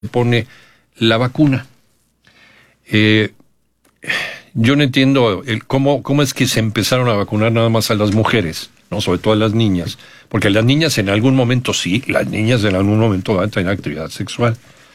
pone la vacuna. Yo no entiendo cómo es que se empezaron a vacunar nada más a las mujeres, no, sobre todo a las niñas, porque las niñas en algún momento sí, las niñas en algún momento van a tener actividad sexual.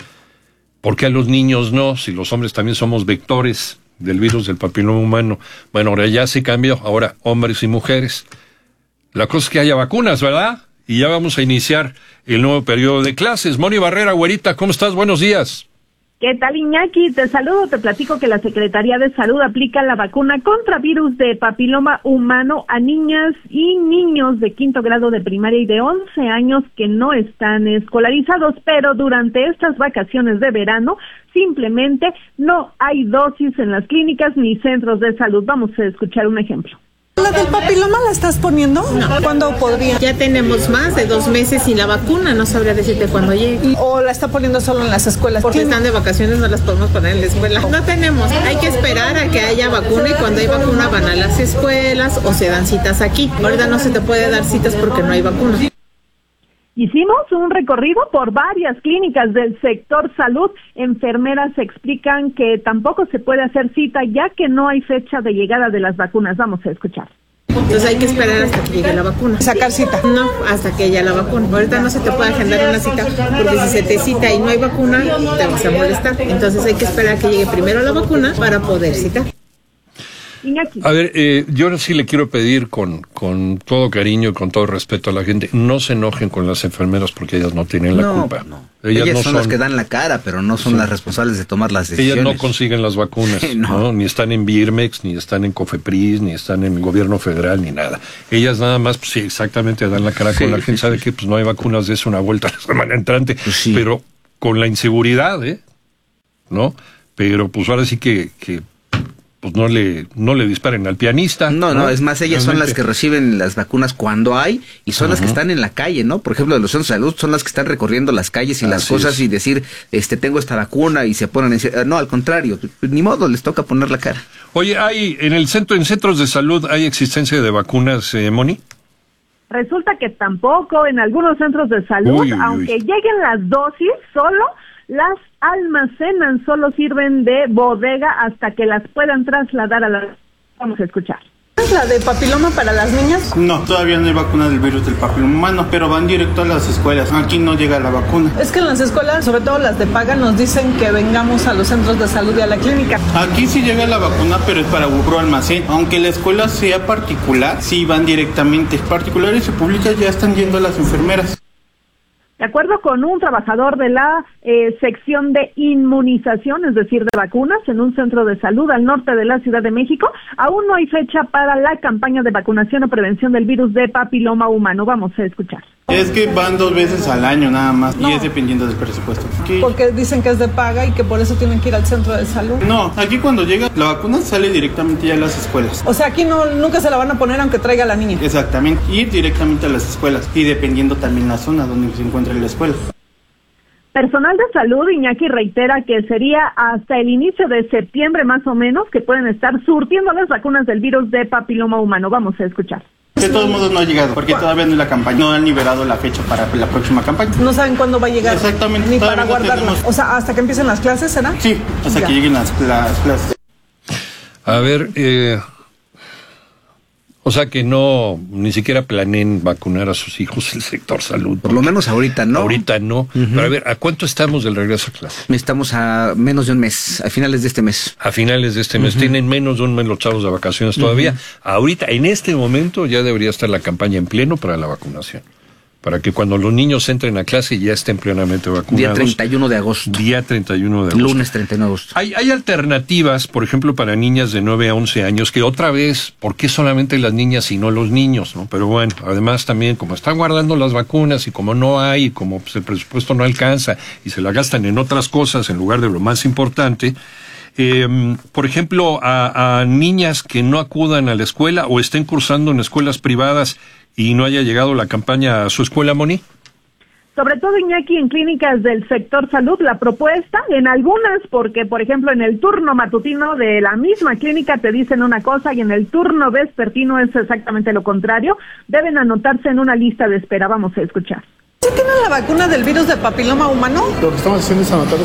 ¿Por qué a los niños no? Si los hombres también somos vectores del virus del papiloma humano. Bueno, ahora ya se cambió, ahora hombres y mujeres. La cosa es que haya vacunas, ¿verdad? Y ya vamos a iniciar el nuevo periodo de clases. Moni Barrera, güerita, ¿cómo estás? Buenos días. ¿Qué tal, Iñaki? Te saludo, te platico que la Secretaría de Salud aplica la vacuna contra virus de papiloma humano a niñas y niños de 5º grado de primaria y de 11 años que no están escolarizados, pero durante estas vacaciones de verano simplemente no hay dosis en las clínicas ni centros de salud. Vamos a escuchar un ejemplo. ¿La del papiloma la estás poniendo? No. ¿Cuándo podría? Ya tenemos más de 2 meses sin la vacuna, no sabría decirte cuándo llegue. ¿O la está poniendo solo en las escuelas? Porque están de vacaciones, no las podemos poner en la escuela. No tenemos, hay que esperar a que haya vacuna y cuando hay vacuna van a las escuelas o se dan citas aquí. Ahorita no se te puede dar citas porque no hay vacuna. Hicimos un recorrido por varias clínicas del sector salud. Enfermeras explican que tampoco se puede hacer cita ya que no hay fecha de llegada de las vacunas. Vamos a escuchar. Entonces hay que esperar hasta que llegue la vacuna. ¿Sacar cita? No, hasta que haya la vacuna. Ahorita no se te puede agendar una cita porque si se te cita y no hay vacuna, te vas a molestar. Entonces hay que esperar a que llegue primero la vacuna para poder citar. Iñaki. A ver, yo ahora sí le quiero pedir con todo cariño y con todo respeto a la gente, no se enojen con las enfermeras porque ellas no tienen la culpa. No. Ellas no son las que dan la cara, pero no son las responsables de tomar las decisiones. Ellas no consiguen las vacunas, ¿no? Ni están en Birmex, ni están en Cofepris, ni están en el gobierno federal, ni nada. Ellas nada más, pues sí, exactamente dan la cara con la gente. Sabe que pues no hay vacunas, de eso una vuelta la semana entrante, pero con la inseguridad, ¿no? Pero pues ahora sí que pues no le disparen al pianista. No, es más, ellas son las que reciben las vacunas cuando hay y son las que están en la calle, ¿no? Por ejemplo, de los centros de salud son las que están recorriendo las calles y las cosas y decir, tengo esta vacuna y se ponen no, al contrario, ni modo, les toca poner la cara. Oye, en centros de salud hay existencia de vacunas, Moni. Resulta que tampoco en algunos centros de salud, aunque lleguen las dosis, solo las almacenan, solo sirven de bodega hasta que las puedan trasladar a la... Vamos a escuchar. ¿Es la de papiloma para las niñas? No, todavía no hay vacuna del virus del papiloma humano, pero van directo a las escuelas. Aquí no llega la vacuna. Es que en las escuelas, sobre todo las de paga, nos dicen que vengamos a los centros de salud y a la clínica. Aquí sí llega la vacuna, pero es para puro almacén. Aunque la escuela sea particular, sí van directamente. Particulares y públicas ya están yendo a las enfermeras. De acuerdo con un trabajador de la sección de inmunización, es decir, de vacunas, en un centro de salud al norte de la Ciudad de México, aún no hay fecha para la campaña de vacunación o prevención del virus de papiloma humano. Vamos a escuchar. Es que van 2 veces al año nada más y es dependiendo del presupuesto. Porque dicen que es de paga y que por eso tienen que ir al centro de salud. No, aquí cuando llega la vacuna sale directamente ya a las escuelas. O sea, aquí nunca se la van a poner aunque traiga a la niña. Exactamente, ir directamente a las escuelas y dependiendo también la zona donde se encuentra la escuela. Personal de salud, Iñaki, reitera que sería hasta el inicio de septiembre más o menos que pueden estar surtiendo las vacunas del virus de papiloma humano. Vamos a escuchar. De todos modos no ha llegado, porque todavía no es la campaña, no han liberado la fecha para la próxima campaña. No saben cuándo va a llegar. Exactamente. Ni para guardarlo. O sea, hasta que empiecen las clases, ¿será? Sí, hasta que lleguen las clases. A ver, o sea que ni siquiera planeen vacunar a sus hijos el sector salud. Por lo menos ahorita no. Ahorita no. Pero a ver, ¿a cuánto estamos del regreso a clase? Estamos a menos de un mes, a finales de este mes. A finales de este mes. Tienen menos de un mes los chavos de vacaciones todavía. Ahorita, en este momento, ya debería estar la campaña en pleno para la vacunación. Para que cuando los niños entren a clase ya estén plenamente vacunados. Día 31 de agosto. Día 31 de agosto. Lunes 31 de agosto. Hay alternativas, por ejemplo, para niñas de 9 a 11 años, que otra vez, ¿por qué solamente las niñas y no los niños? ¿No? Pero bueno, además también, como están guardando las vacunas y como no hay, como pues, el presupuesto no alcanza y se la gastan en otras cosas en lugar de lo más importante, por ejemplo, a niñas que no acudan a la escuela o estén cursando en escuelas privadas y no haya llegado la campaña a su escuela, Moni. Sobre todo, Iñaki, en clínicas del sector salud, la propuesta, en algunas, porque, por ejemplo, en el turno matutino de la misma clínica te dicen una cosa y en el turno vespertino es exactamente lo contrario, deben anotarse en una lista de espera. Vamos a escuchar. ¿Sí tienen la vacuna del virus de papiloma humano? Lo que estamos haciendo es anotar